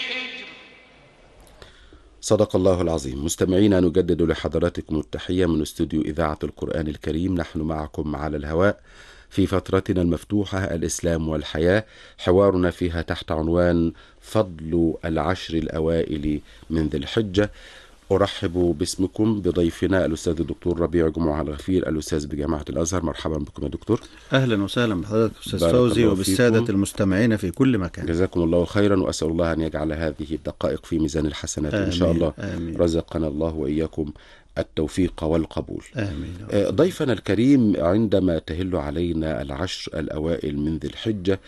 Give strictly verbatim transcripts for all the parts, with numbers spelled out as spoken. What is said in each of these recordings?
صدق الله العظيم. مستمعينا، نجدد لحضراتكم التحية من استوديو إذاعة القرآن الكريم. نحن معكم على الهواء في فترتنا المفتوحة الإسلام والحياة، حوارنا فيها تحت عنوان فضل العشر الأوائل من ذي الحجة. أرحب باسمكم بضيفنا الأستاذ الدكتور ربيع جمعة الغفير، الأستاذ بجامعة الأزهر. مرحبا بكم يا دكتور. أهلا وسهلا بحضرتك أستاذ فوزي وبالسادة المستمعين في كل مكان. جزاكم الله خيرا، وأسأل الله أن يجعل هذه الدقائق في ميزان الحسنات إن شاء الله. آمين. رزقنا الله وإياكم التوفيق والقبول. آمين. ضيفنا الكريم، عندما تهل علينا العشر الأوائل من ذي الحجة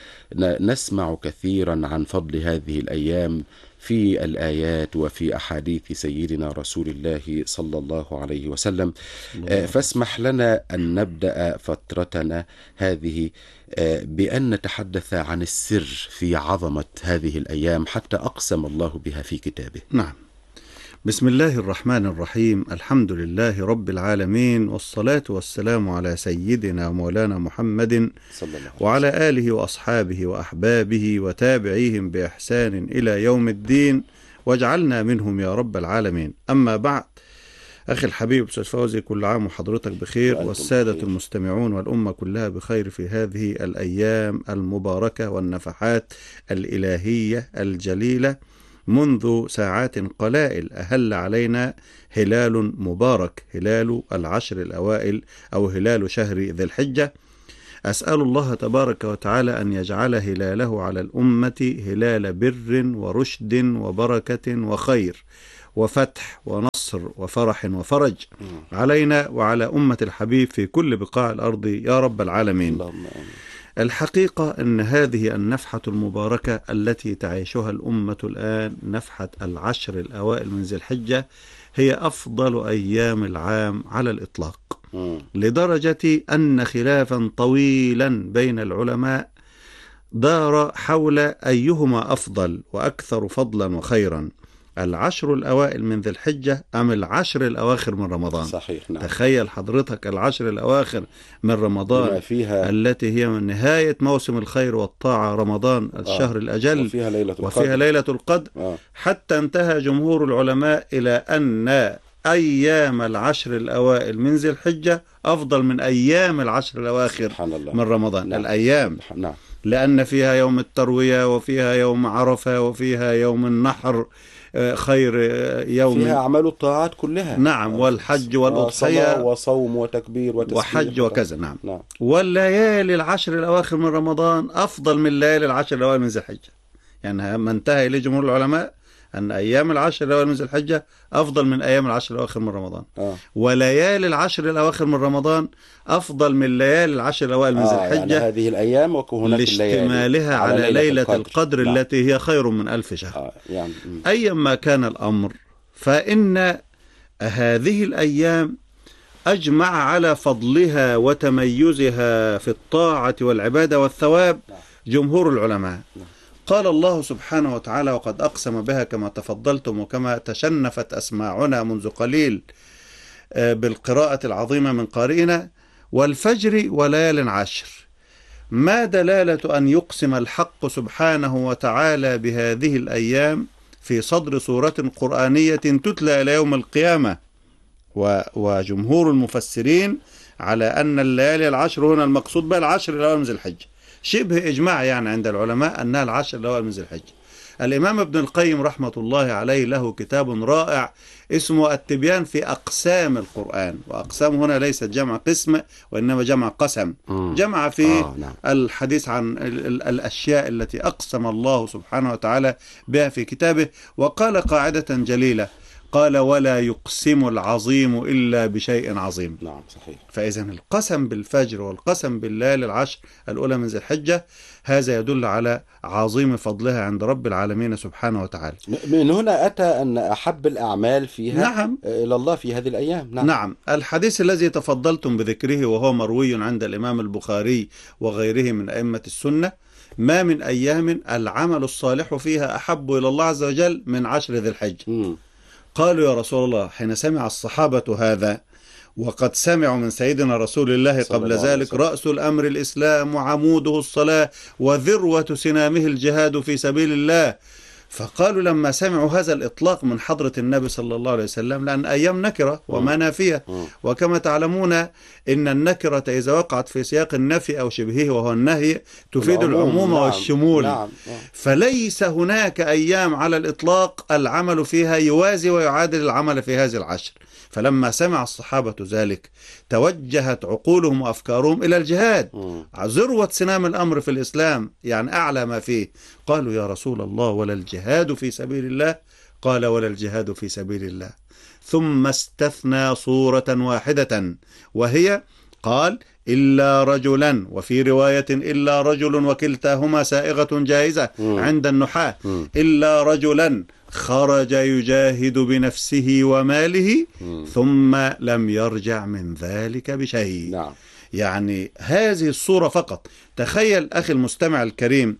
نسمع كثيرا عن فضل هذه الأيام في الآيات وفي أحاديث سيدنا رسول الله صلى الله عليه وسلم. الله. فاسمح لنا أن نبدأ فترتنا هذه بأن نتحدث عن السر في عظمة هذه الأيام حتى أقسم الله بها في كتابه. نعم. بسم الله الرحمن الرحيم. الحمد لله رب العالمين، والصلاة والسلام على سيدنا ومولانا محمد وعلى آله وأصحابه وأحبابه وتابعيهم بإحسان إلى يوم الدين، واجعلنا منهم يا رب العالمين. أما بعد، أخي الحبيب أستاذ فوزي، كل عام وحضرتك بخير، والسادة بخير. المستمعون والأمة كلها بخير في هذه الأيام المباركة والنفحات الإلهية الجليلة. منذ ساعات قلائل أهل علينا هلال مبارك، هلال العشر الأوائل أو هلال شهر ذي الحجة. أسأل الله تبارك وتعالى أن يجعل هلاله على الأمة هلال بر ورشد وبركة وخير وفتح ونصر وفرح وفرج علينا وعلى أمة الحبيب في كل بقاع الأرض يا رب العالمين. اللهم آمين. الحقيقة أن هذه النفحة المباركة التي تعيشها الأمة الآن، نفحة العشر الأوائل من ذي الحجة، هي أفضل أيام العام على الإطلاق، لدرجة أن خلافا طويلا بين العلماء دار حول أيهما أفضل وأكثر فضلا وخيرا، العشر الأوائل من ذي الحجة أم العشر الأواخر من رمضان. صحيح. نعم. تخيل حضرتك العشر الأواخر من رمضان فيها التي هي من نهاية موسم الخير والطاعة، رمضان الشهر آه. الأجل، وفيها ليلة القدر, وفيها ليلة القدر. آه. حتى انتهى جمهور العلماء إلى أن أيام العشر الأوائل من ذي الحجة أفضل من أيام العشر الأواخر من رمضان. نعم. الأيام نعم. لأن فيها يوم التروية، وفيها يوم عرفة، وفيها يوم النحر، خير يوم فيها أعمال الطاعات كلها. نعم. والحج والأضحية وصوم وتكبير وتسبيح وحج وكذا. نعم. نعم. والليالي العشر الأواخر من رمضان أفضل من الليالي العشر الأوائل من ذي الحجة. يعني ما انتهى إليه جمهور العلماء أن أيام العشر الأوائل من ذي الحجة أفضل من أيام العشر الأواخر من رمضان. آه. وليالي العشر الأواخر من رمضان أفضل من ليالي العشر الأوائل من ذي آه الحجة. يعني هذه الأيام وهناك لاشتمالها على, على ليلة, ليلة القدر, القدر نعم. التي هي خير من ألف شهر. آه يعني. أيما كان الأمر، فإن هذه الأيام أجمع على فضلها وتميزها في الطاعة والعبادة والثواب جمهور العلماء. قال الله سبحانه وتعالى: وقد أقسم بها كما تفضلتم وكما تشنفت أسماعنا منذ قليل بالقراءة العظيمة من قارئنا: والفجر وليال عشر. ما دلالة أن يقسم الحق سبحانه وتعالى بهذه الأيام في صدر سورة قرآنية تتلى إلى يوم القيامة؟ وجمهور المفسرين على أن الليالي العشر هنا المقصود بها العشر الأوائل من ذي الحجة، شبه إجماع يعني عند العلماء أنها العشر الأوائل من ذي الحجة. الإمام ابن القيم رحمة الله عليه له كتاب رائع اسمه التبيان في أقسام القرآن، وأقسام هنا ليست جمع قسم وإنما جمع قسم، جمع في آه نعم. الحديث عن الأشياء التي أقسم الله سبحانه وتعالى بها في كتابه، وقال قاعدة جليلة، قال: ولا يقسم العظيم إلا بشيء عظيم. نعم صحيح. فإذا القسم بالفجر والقسم بالليالي العشر الأولى من ذي الحجة هذا يدل على عظيم فضلها عند رب العالمين سبحانه وتعالى. من هنا أتى أن أحب الأعمال فيها نعم. إلى الله في هذه الأيام. نعم. نعم. الحديث الذي تفضلتم بذكره وهو مروي عند الإمام البخاري وغيره من أئمة السنة: ما من أيام العمل الصالح فيها أحب إلى الله عز وجل من عشر ذي الحجة. م. قالوا: يا رسول الله، حين سمع الصحابة هذا وقد سمعوا من سيدنا رسول الله قبل ذلك رأس الأمر الإسلام وعموده الصلاة وذروة سنامه الجهاد في سبيل الله، فقالوا لما سمعوا هذا الإطلاق من حضرة النبي صلى الله عليه وسلم، لأن أيام نكرة وما نافية، وكما تعلمون إن النكرة إذا وقعت في سياق النفي أو شبهه وهو النهي تفيد العموم نعم والشمول. نعم. فليس هناك أيام على الإطلاق العمل فيها يوازي ويعادل العمل في هذه العشر. فلما سمع الصحابة ذلك توجهت عقولهم وأفكارهم إلى الجهاد، ذروة سنام الأمر في الإسلام، يعني أعلى ما فيه. قالوا يا رسول الله ولا الجهاد في سبيل الله؟ قال ولا الجهاد في سبيل الله. ثم استثنى صورة واحدة وهي قال إلا رجلا، وفي رواية إلا رجل وكلتاهما سائغة جائزة عند النحاة، إلا رجلا خرج يجاهد بنفسه وماله ثم لم يرجع من ذلك بشيء. نعم. يعني هذه الصورة فقط. تخيل أخي المستمع الكريم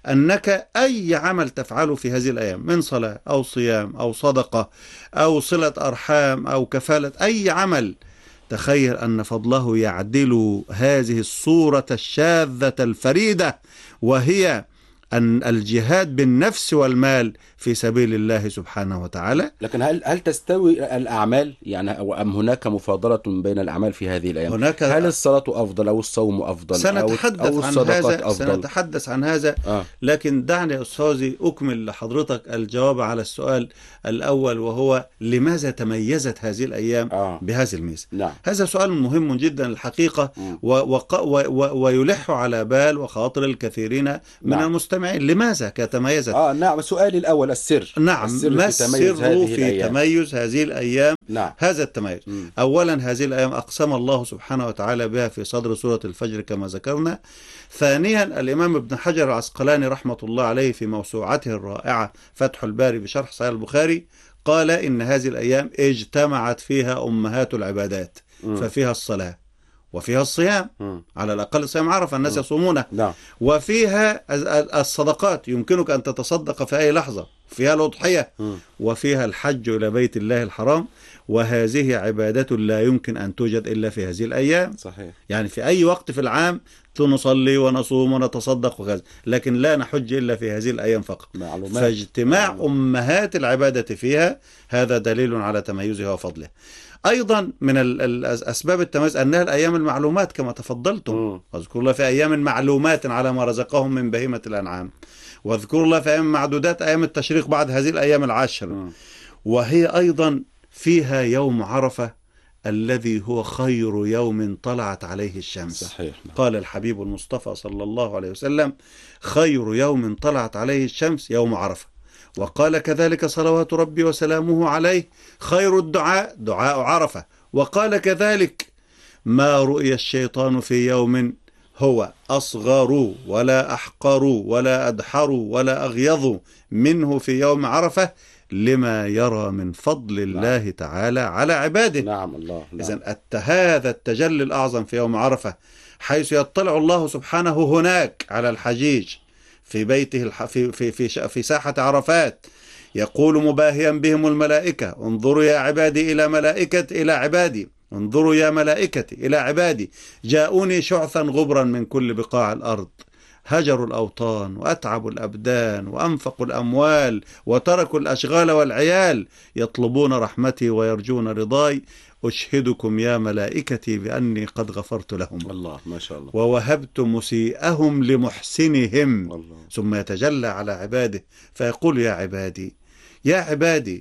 أنك أي عمل تفعله في هذه الأيام من صلاة أو صيام أو صدقة أو صلة أرحام أو كفالة، أي عمل، تخيل أن فضله يعدل هذه الصورة الشاذة الفريدة، وهي أن الجهاد بالنفس والمال في سبيل الله سبحانه وتعالى. لكن هل هل تستوي الأعمال يعني، أم هناك مفاضلة بين الأعمال في هذه الأيام؟ هناك هل الصلاة أفضل أو الصوم أفضل سنتحدث أو عن هذا أفضل؟ سنتحدث عن هذا آه. لكن دعني يا أستاذي أكمل لحضرتك الجواب على السؤال الأول، وهو لماذا تميزت هذه الأيام آه. بهذه الميزة؟ نعم. هذا سؤال مهم جدا الحقيقة، و و و ويلح على بال وخاطر الكثيرين من نعم. المستمعين. لماذا كتميزت؟ آه نعم. سؤالي الأول السر. نعم. السر ما في تميز السر هذه في الأيام؟ تميز هذه الأيام؟ نعم. هذا التميز. م. أولا هذه الأيام أقسم الله سبحانه وتعالى بها في صدر سورة الفجر كما ذكرنا. ثانيا الإمام ابن حجر العسقلاني رحمة الله عليه في موسوعته الرائعة فتح الباري بشرح صحيح البخاري قال إن هذه الأيام اجتمعت فيها أمهات العبادات. م. ففيها الصلاة وفيها الصيام، م. على الأقل صيام عرفة الناس يصومونه، نعم. وفيها الصدقات، يمكنك أن تتصدق في أي لحظة، فيها الأضحية، م. وفيها الحج إلى بيت الله الحرام، وهذه عبادة لا يمكن أن توجد إلا في هذه الأيام. صحيح. يعني في أي وقت في العام نصلي ونصوم ونتصدق وكذا، لكن لا نحج إلا في هذه الأيام فقط. معلومات. فاجتماع معلومات. أمهات العبادة فيها هذا دليل على تميزها وفضله. أيضا من الأسباب التميز أنها الأيام المعلومات كما تفضلتم، واذكروا الله في أيام معلومات على ما رزقهم من بهيمة الأنعام، واذكروا الله في أيام معدودات أيام التشريق بعد هذه الأيام العشر. م. وهي أيضا فيها يوم عرفة الذي هو خير يوم طلعت عليه الشمس. صحيح. قال الحبيب المصطفى صلى الله عليه وسلم خير يوم طلعت عليه الشمس يوم عرفة. وقال كذلك صلوات ربي وسلامه عليه خير الدعاء دعاء عرفة. وقال كذلك ما رؤي الشيطان في يوم هو أصغر ولا أحقر ولا أدحر ولا أغيظ منه في يوم عرفة لما يرى من فضل الله نعم. تعالى على عباده. نعم الله. نعم. إذن هذا التجلي الأعظم في يوم عرفة حيث يطلع الله سبحانه هناك على الحجيج في بيته الح... في في في في ساحة عرفات، يقول مباهيا بهم الملائكة انظروا يا عبادي إلى ملائكة إلى عبادي انظروا يا ملائكتي إلى عبادي جاءوني شعثا غبرا من كل بقاع الأرض، هجروا الأوطان وأتعبوا الأبدان وأنفقوا الأموال وتركوا الأشغال والعيال يطلبون رحمتي ويرجون رضاي، أشهدكم يا ملائكتي بأني قد غفرت لهم. الله ما شاء الله. ووهبت مسيئهم لمحسنهم. الله. ثم يتجلى على عباده فيقول يا عبادي يا عبادي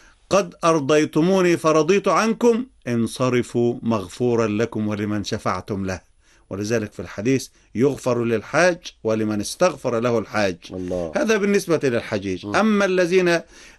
قد أرضيتموني فرضيت عنكم انصرفوا مغفورا لكم ولمن شفعتم له. ولذلك في الحديث يغفر للحاج ولمن استغفر له الحاج. الله. هذا بالنسبة للحجيج. أما الذين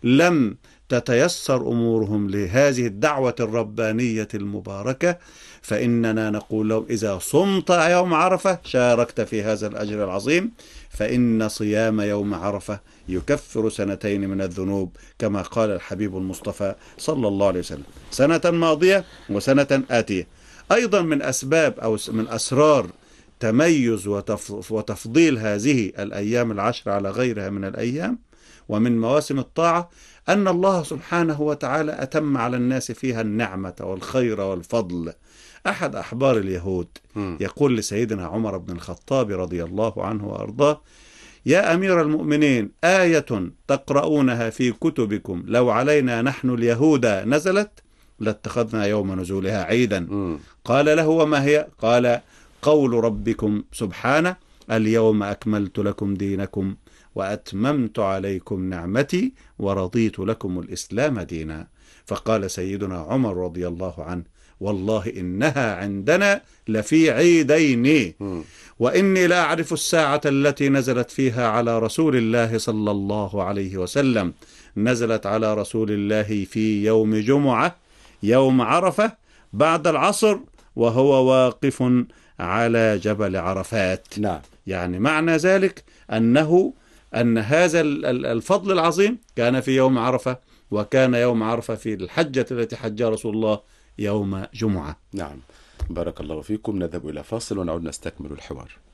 لم تتيسر أمورهم لهذه الدعوة الربانية المباركة فإننا نقول لهم إذا صمت يوم عرفة شاركت في هذا الأجر العظيم، فإن صيام يوم عرفة يكفر سنتين من الذنوب كما قال الحبيب المصطفى صلى الله عليه وسلم، سنة ماضية وسنة آتية. أيضا من أسباب أو من أسرار تميز وتفضيل هذه الأيام العشر على غيرها من الأيام ومن مواسم الطاعة أن الله سبحانه وتعالى أتم على الناس فيها النعمة والخير والفضل. أحد أحبار اليهود يقول لسيدنا عمر بن الخطاب رضي الله عنه وأرضاه يا أمير المؤمنين آية تقرؤونها في كتبكم لو علينا نحن اليهود نزلت لاتخذنا يوم نزولها عيدا. م. قال له وما هي؟ قال قول ربكم سبحانه اليوم أكملت لكم دينكم وأتممت عليكم نعمتي ورضيت لكم الإسلام دينا. فقال سيدنا عمر رضي الله عنه والله إنها عندنا لفي عيدين، وإني لا أعرف الساعة التي نزلت فيها على رسول الله صلى الله عليه وسلم. نزلت على رسول الله في يوم جمعة يوم عرفة بعد العصر وهو واقف على جبل عرفات. نعم. يعني معنى ذلك أنه أن هذا الفضل العظيم كان في يوم عرفة، وكان يوم عرفة في الحجة التي حجها رسول الله يوم جمعة. نعم. بارك الله فيكم. نذهب إلى فاصل ونعود نستكمل الحوار.